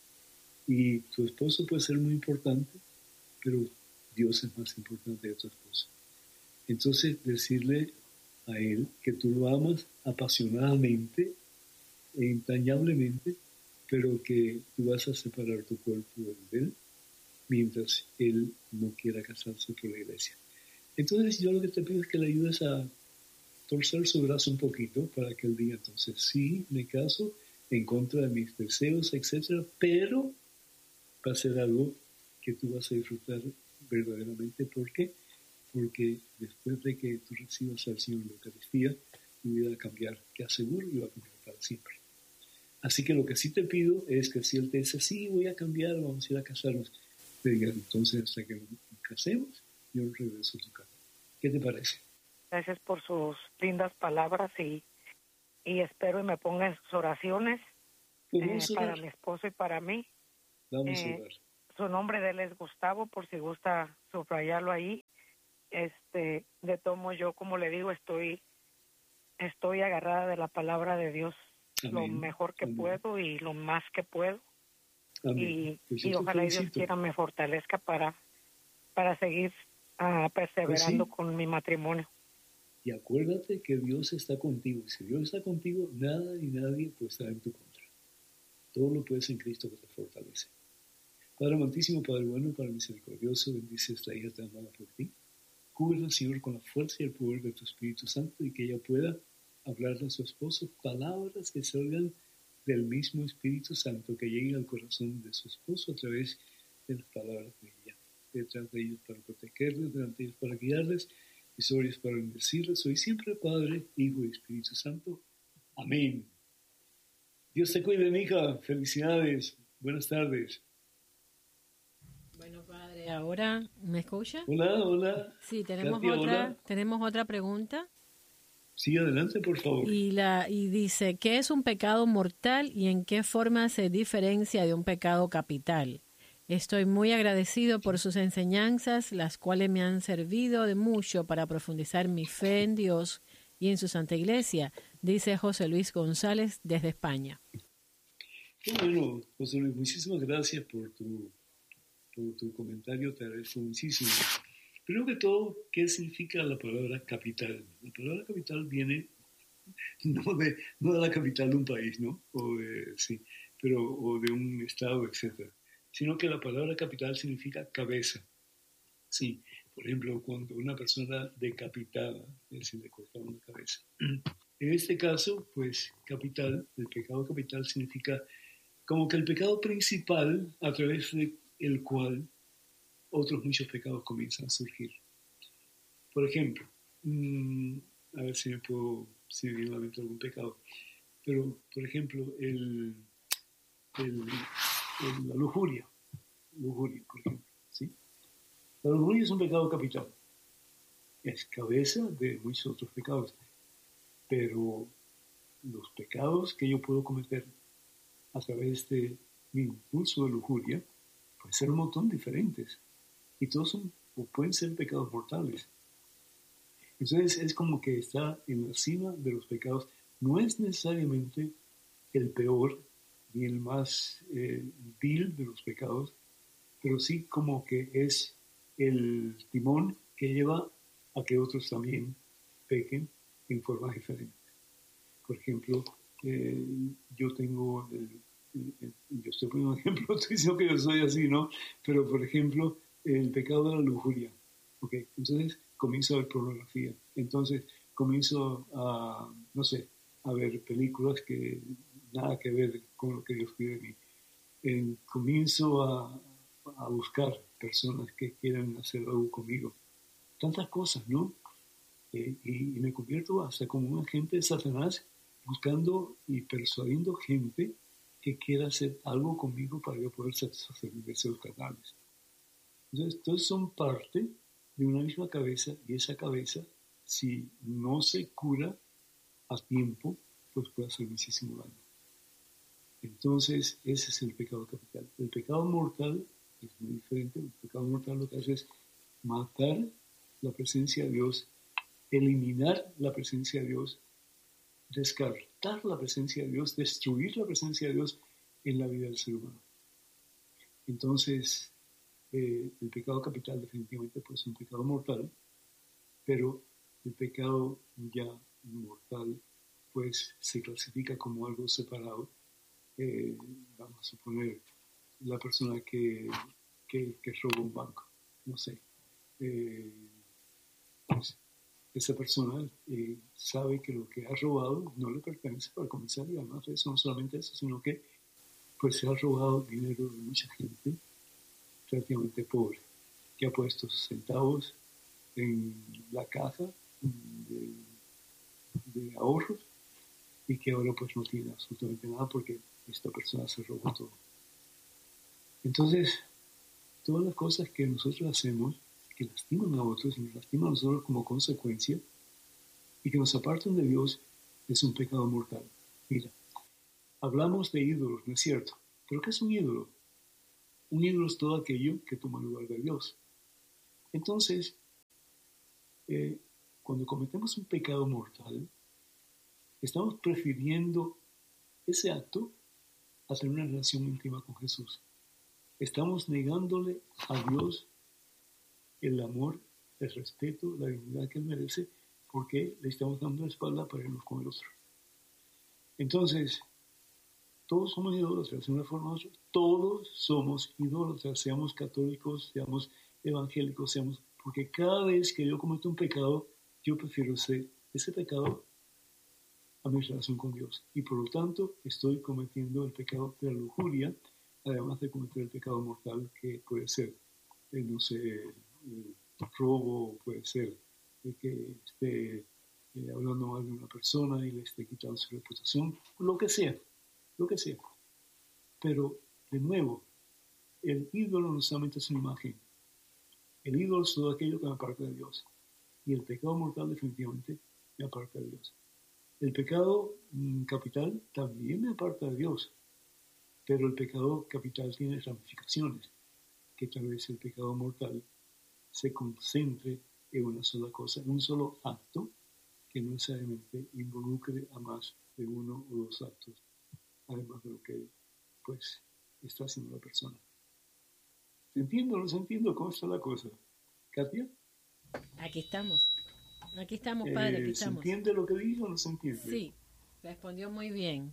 Y tu esposo puede ser muy importante, pero Dios es más importante que tu esposo. Entonces, decirle a él que tú lo amas apasionadamente e entrañablemente, pero que tú vas a separar tu cuerpo de él mientras él no quiera casarse por la iglesia. Entonces, yo lo que te pido es que le ayudes a torcer su brazo un poquito para que él diga, entonces, sí, me caso en contra de mis deseos, etcétera, pero va a ser algo que tú vas a disfrutar verdaderamente. ¿Por qué? Porque después de que tú recibas al Señor en la Eucaristía, tu vida va a cambiar, que aseguro que va a cambiar para siempre. Así que lo que sí te pido es que si Él te dice, sí, voy a cambiar, vamos a ir a casarnos, te digas, entonces hasta que nos casemos, yo regreso a tu casa. ¿Qué te parece?
Gracias por sus lindas palabras y, y espero y me ponga en sus oraciones eh, para mi esposo y para mí.
Vamos
eh,
a orar.
Su nombre de él es Gustavo, por si gusta subrayarlo ahí. Este, de tomo yo, como le digo, estoy estoy agarrada de la palabra de Dios. Amén. Lo mejor que Amén. Puedo y lo más que puedo. Amén. Y, pues y ojalá Dios quiera me fortalezca para, para seguir uh, perseverando pues sí. con mi matrimonio.
Y acuérdate que Dios está contigo. Si Dios está contigo, nada ni nadie puede estar en tu contra. Todo lo puedes en Cristo que te fortalece. Padre amantísimo, Padre bueno, Padre misericordioso, bendice a esta hija tan amada por ti. Cúbrela, Señor, con la fuerza y el poder de tu Espíritu Santo y que ella pueda hablarle a su esposo palabras que salgan del mismo Espíritu Santo, que lleguen al corazón de su esposo a través de las palabras de ella. Detrás de ellos para protegerles, delante de ellos para guiarles, y sobre ellos para bendecirles. Soy siempre Padre, Hijo y Espíritu Santo. Amén. Dios te cuide, mi hija. Felicidades. Buenas tardes.
Bueno, padre, ahora, ¿me escucha?
Hola, hola.
Sí, tenemos
Katia,
otra,
hola.
tenemos otra pregunta.
Sí, adelante, por favor.
Y la y dice, ¿qué es un pecado mortal y en qué forma se diferencia de un pecado capital? Estoy muy agradecido por sus enseñanzas, las cuales me han servido de mucho para profundizar mi fe en Dios y en su Santa Iglesia, dice José Luis González desde España.
Qué bueno, José Luis, muchísimas gracias por tu, por tu comentario, te agradezco muchísimo. Primero que todo, ¿qué significa la palabra capital? La palabra capital viene no de, no de la capital de un país, ¿no? O de, sí, pero, o de un estado, etcétera, sino que la palabra capital significa cabeza. Sí, por ejemplo, cuando una persona decapitada, es decir, le cortaba una cabeza. En este caso, pues, capital, el pecado capital significa como que el pecado principal a través del cual otros muchos pecados comienzan a surgir. Por ejemplo, mmm, a ver si me puedo, si me viene a la mente algún pecado, pero, por ejemplo, el, el, el, la lujuria, lujuria, por ejemplo, ¿sí? La lujuria es un pecado capital, es cabeza de muchos otros pecados, pero los pecados que yo puedo cometer a través de mi impulso de lujuria pueden ser un montón diferentes. Y todos son, o pueden ser pecados mortales. Entonces es como que está en la cima de los pecados. No es necesariamente el peor ni el más eh, vil de los pecados, pero sí como que es el timón que lleva a que otros también pequen en formas diferentes. Por ejemplo, eh, yo tengo, el, el, el, yo estoy poniendo un ejemplo, estoy diciendo que yo soy así, ¿no? Pero por ejemplo, el pecado de la lujuria. Okay. Entonces comienzo a ver pornografía. Entonces comienzo a, no sé, a ver películas que nada que ver con lo que Dios pide de mí. Eh, comienzo a, a buscar personas que quieran hacer algo conmigo. Tantas cosas, ¿no? eh, y, y me convierto hasta como un agente de Satanás, buscando y persuadiendo gente que quiera hacer algo conmigo para yo poder satisfacer mis deseos carnales. Entonces, todos son parte de una misma cabeza, y esa cabeza, si no se cura a tiempo, pues puede hacer muchísimo daño. Entonces, ese es el pecado capital. El pecado mortal es muy diferente. El pecado mortal lo que hace es matar la presencia de Dios, eliminar la presencia de Dios, descartar la presencia de Dios, destruir la presencia de Dios en la vida del ser humano. Entonces, eh, el pecado capital definitivamente pues, es un pecado mortal, pero el pecado ya mortal pues se clasifica como algo separado. Eh, vamos a suponer la persona que, que, que roba un banco, no sé. Eh, pues, esa persona eh, sabe que lo que ha robado no le pertenece para comenzar, y además de eso, no solamente eso, sino que pues se ha robado dinero de mucha gente relativamente pobre, que ha puesto sus centavos en la caja de, de ahorros y que ahora pues no tiene absolutamente nada porque esta persona se robó todo. Entonces, todas las cosas que nosotros hacemos que lastiman a otros y nos lastiman a nosotros como consecuencia y que nos apartan de Dios es un pecado mortal. Mira, hablamos de ídolos, ¿no es cierto? ¿Pero qué es un ídolo? Un ídolo es todo aquello que toma lugar de Dios. Entonces, eh, cuando cometemos un pecado mortal, estamos prefiriendo ese acto a tener una relación íntima con Jesús. Estamos negándole a Dios el amor, el respeto, la dignidad que Él merece, porque le estamos dando la espalda para irnos con el otro. Entonces, todos somos idólatras de una forma u otra. Todos somos idólatras, seamos católicos, seamos evangélicos, seamos... Porque cada vez que yo cometo un pecado, yo prefiero ser ese pecado a mi relación con Dios. Y por lo tanto, estoy cometiendo el pecado de la lujuria, además de cometer el pecado mortal que puede ser, eh, no sé, el robo, puede ser el que esté eh, hablando mal de una persona y le esté quitando su reputación, lo que sea, lo que sea. Pero, de nuevo, el ídolo no solamente es una imagen. El ídolo es todo aquello que me aparta de Dios. Y el pecado mortal definitivamente me aparta de Dios. El pecado mm, capital también me aparta de Dios. Pero el pecado capital tiene ramificaciones, que tal vez el pecado mortal se concentre en una sola cosa, en un solo acto, que no necesariamente involucre a más de uno o dos actos, además de lo que pues está haciendo la persona. ¿Se entiende o no se entiende cómo está la cosa? ¿Katia?
Aquí estamos. Aquí estamos, padre, aquí
Eh,
estamos.
¿Se entiende lo que dijo o no se entiende?
Sí, respondió muy bien.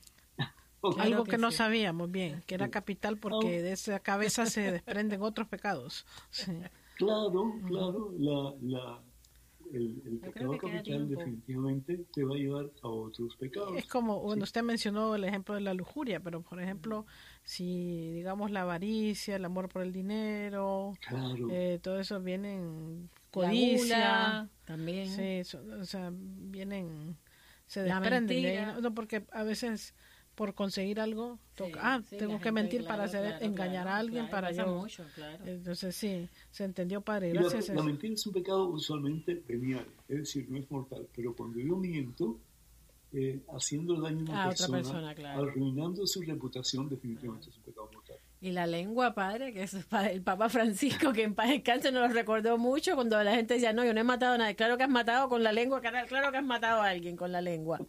Okay.
Algo
Claro
que,
que
no
sí.
sabíamos bien, que era capital porque
Oh.
de esa cabeza se desprenden otros pecados. Sí.
Claro, claro, la, la, el, el
Yo creo
pecado
que queda
capital
tiempo.
definitivamente te va a llevar a otros pecados.
Es como, bueno,
Sí.
usted mencionó el ejemplo de la lujuria, pero por ejemplo, si digamos la avaricia, el amor por el dinero,
Claro.
eh, todo eso vienen
La
codicia,
gula, también.
sí, so- o sea, vienen, se
La
desprenden de ahí,
mentira.
¿no? No, porque a veces por conseguir algo, toca,
Sí,
ah,
sí,
tengo
la
que
gente,
mentir
claro,
para hacer,
claro,
engañar
claro,
a alguien
claro,
para
pasa
yo.
mucho, claro.
Entonces sí, se entendió, padre,
Y la,
gracias.
la mentira es un pecado usualmente venial, es decir, no es mortal. Pero cuando yo miento, eh, haciendo daño a una
A otra
persona,
persona, claro.
arruinando su reputación, definitivamente es un pecado mortal.
Y la lengua, padre, que es pa- el Papa Francisco, que en paz descanse, nos lo recordó mucho cuando la gente decía, no, yo no he matado a nadie. Claro que has matado con la lengua, cara- claro que has matado a alguien con la lengua.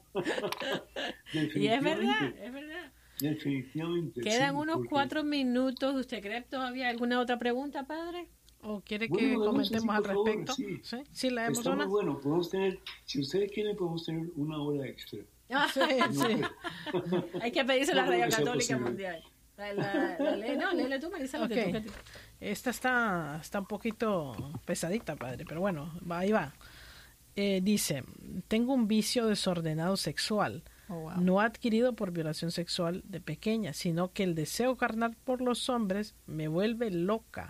Y es verdad, es verdad.
Definitivamente.
Quedan
sí,
unos
porque-
cuatro minutos. ¿Usted cree todavía alguna otra pregunta, padre?
¿O quiere
Bueno,
que
Alonso,
comentemos
sí,
al
por favor,
respecto?
sí.
sí, sí, leemos
Está muy
una.
bueno, podemos tener, si ustedes quieren, podemos tener una hora extra.
Sí, sí.
Hay que pedirse a la
No creo
Radio
que sea
Católica
posible.
Mundial. La, la, la ley- no, léele tú, Marisa,
Ok.
te toca a ti.
Esta está, está un poquito pesadita, padre, pero bueno, va, ahí va. Eh, dice, tengo un vicio desordenado sexual,
Oh, wow.
no adquirido por violación sexual de pequeña, sino que el deseo carnal por los hombres me vuelve loca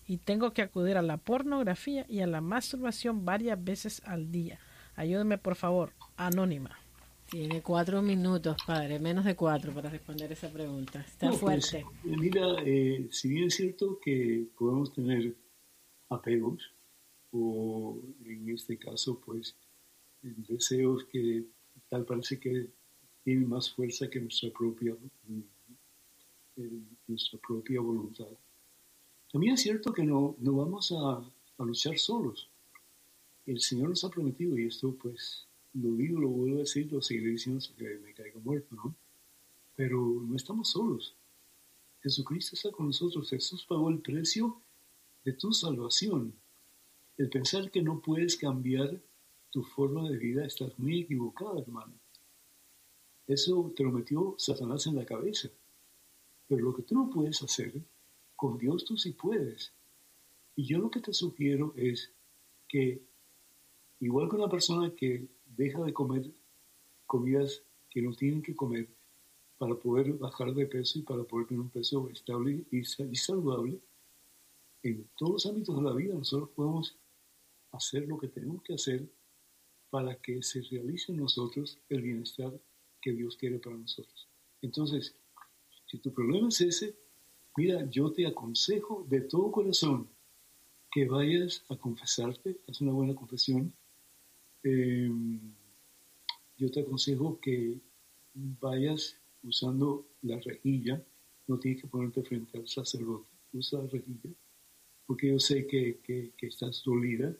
y tengo que acudir a la pornografía y a la masturbación varias veces al día. Ayúdeme, por favor. Anónima.
Tiene cuatro minutos, padre, menos de cuatro para responder esa pregunta. Está
no,
fuerte.
Pues, mira, eh, si bien es cierto que podemos tener apegos, o en este caso, pues, deseos que tal parece que tienen más fuerza que nuestra propia, eh, nuestra propia voluntad. También es cierto que no, no vamos a, a luchar solos. El Señor nos ha prometido, y esto pues lo digo, lo vuelvo a decir, lo seguiré diciendo hasta que me caiga muerto, ¿no? Pero no estamos solos. Jesucristo está con nosotros. Jesús pagó el precio de tu salvación. El pensar que no puedes cambiar tu forma de vida, estás muy equivocado, hermano. Eso te lo metió Satanás en la cabeza. Pero lo que tú no puedes hacer, con Dios tú sí puedes. Y yo lo que te sugiero es que, igual que una persona que deja de comer comidas que no tienen que comer para poder bajar de peso y para poder tener un peso estable y saludable, en todos los ámbitos de la vida nosotros podemos hacer lo que tenemos que hacer para que se realice en nosotros el bienestar que Dios quiere para nosotros. Entonces, si tu problema es ese, mira, yo te aconsejo de todo corazón que vayas a confesarte, haz una buena confesión. Eh, yo te aconsejo que vayas usando la rejilla, no tienes que ponerte frente al sacerdote, usa la rejilla, porque yo sé que, que, que estás dolida